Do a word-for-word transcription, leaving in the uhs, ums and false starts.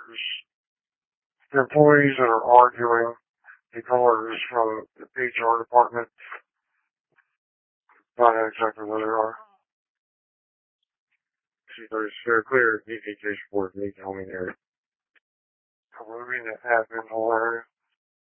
employees that are arguing because from the H R department. Not exactly where they are. See, but it's very clear, D P case report, me telling me there. Removing the admin whole area.